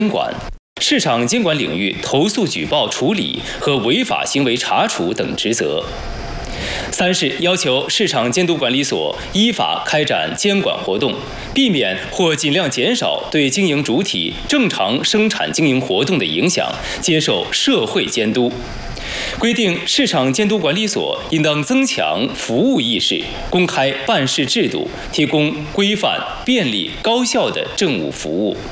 管、市场监管领域投诉举报处理和违法行为查处等职责。三是要求市场监督管理所依法开展监管活动，避免或尽量减少对经营主体正常生产经营活动的影响，接受社会监督。规定市场监督管理所应当增强服务意识，公开办事制度，提供规范、便利、高效的政务服务。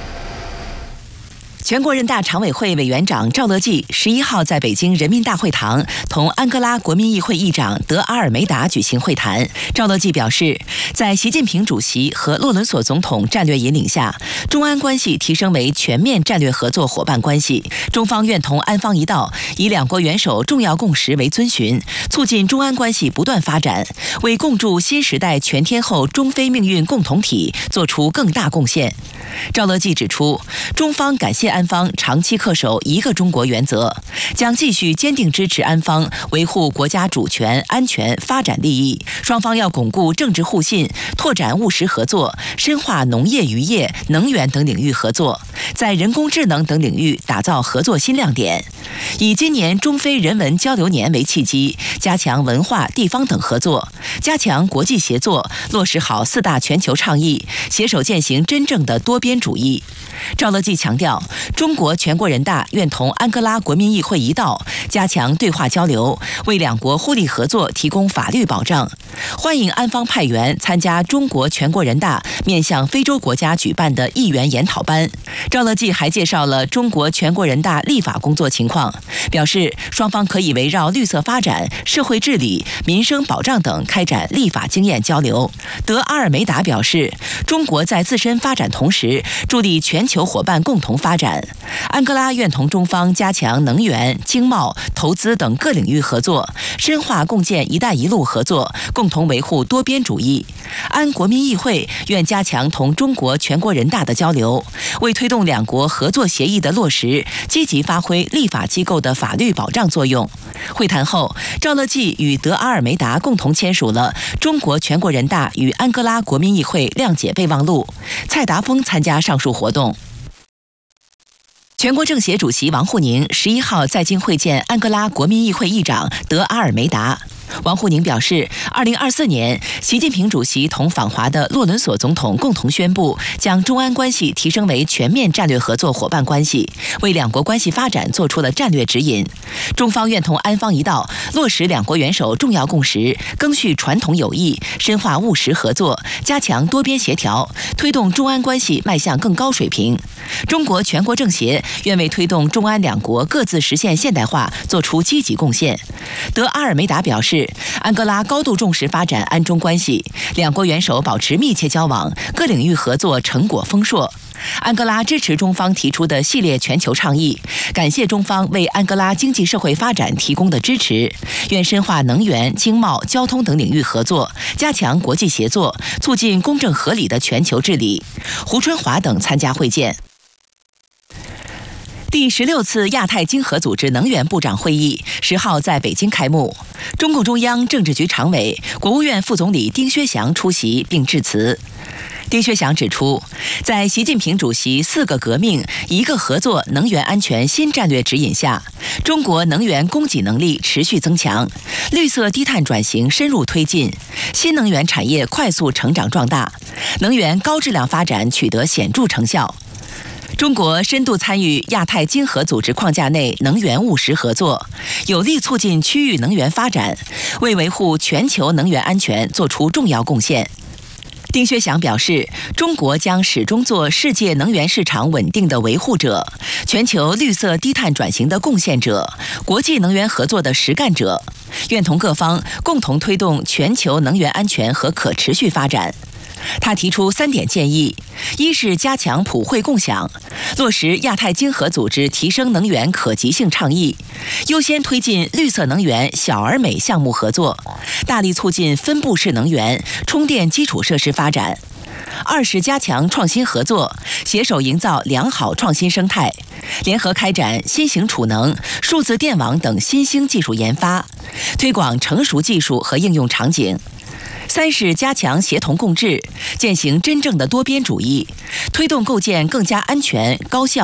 全国人大常委会委员长赵乐际11号在北京人民大会堂同安哥拉国民议会议长德阿尔梅达举行会谈。赵乐际表示，在习近平主席和洛伦索总统战略引领下，中安关系提升为全面战略合作伙伴关系。中方愿同安方一道，以两国元首重要共识为遵循，促进中安关系不断发展，为共筑新时代全天候中非命运共同体作出更大贡献。赵乐际指出，中方感谢安方长期恪守一个中国原则，将继续坚定支持安方维护国家主权、安全、发展利益。双方要巩固政治互信，拓展务实合作，深化农业、渔业、能源等领域合作，在人工智能等领域打造合作新亮点。以今年中非人文交流年为契机，加强文化、地方等合作，加强国际协作，落实好4大全球倡议，携手践行真正的多边主义。赵乐际强调，中国全国人大愿同安哥拉国民议会一道，加强对话交流，为两国互利合作提供法律保障。欢迎安方派员参加中国全国人大面向非洲国家举办的议员研讨班。赵乐际还介绍了中国全国人大立法工作情况，表示双方可以围绕绿色发展、社会治理、民生保障等开展立法经验交流。德阿尔梅达表示，中国在自身发展同时，助力全球伙伴共同发展。安哥拉愿同中方加强能源、经贸、投资等各领域合作，深化共建“一带一路”合作，共同维护多边主义。安国民议会愿加强同中国全国人大的交流，为推动两国合作协议的落实，积极发挥立法机构的法律保障作用。会谈后，赵乐际与德阿尔梅达共同签署了中国全国人大与安哥拉国民议会谅解备忘录。蔡达峰参加上述活动。全国政协主席王沪宁11号在京会见安哥拉国民议会议长德阿尔梅达。王沪宁表示，2024年，习近平主席同访华的洛伦索总统共同宣布，将中安关系提升为全面战略合作伙伴关系，为两国关系发展做出了战略指引。中方愿同安方一道，落实两国元首重要共识，赓续传统友谊，深化务实合作，加强多边协调，推动中安关系迈向更高水平。中国全国政协愿为推动中安两国各自实现现代化做出积极贡献。德阿尔梅达表示，安哥拉高度重视发展安中关系，两国元首保持密切交往，各领域合作成果丰硕。安哥拉支持中方提出的系列全球倡议，感谢中方为安哥拉经济社会发展提供的支持，愿深化能源、经贸、交通等领域合作，加强国际协作，促进公正合理的全球治理。胡春华等参加会见。第16次亚太经合组织能源部长会议10号在北京开幕，中共中央政治局常委、国务院副总理丁薛祥出席并致辞。丁薛祥指出，在习近平主席4个革命、1个合作能源安全新战略指引下，中国能源供给能力持续增强，绿色低碳转型深入推进，新能源产业快速成长壮大，能源高质量发展取得显著成效。中国深度参与亚太经合组织框架内能源务实合作，有力促进区域能源发展，为维护全球能源安全做出重要贡献。丁薛祥表示，中国将始终做世界能源市场稳定的维护者，全球绿色低碳转型的贡献者，国际能源合作的实干者，愿同各方共同推动全球能源安全和可持续发展。他提出3点建议：一是加强普惠共享，落实亚太经合组织提升能源可及性倡议，优先推进绿色能源小而美项目合作，大力促进分布式能源、充电基础设施发展。2是加强创新合作，携手营造良好创新生态，联合开展新型储能、数字电网等新兴技术研发，推广成熟技术和应用场景。3是加强协同共治，践行真正的多边主义，推动构建更加安全、高效、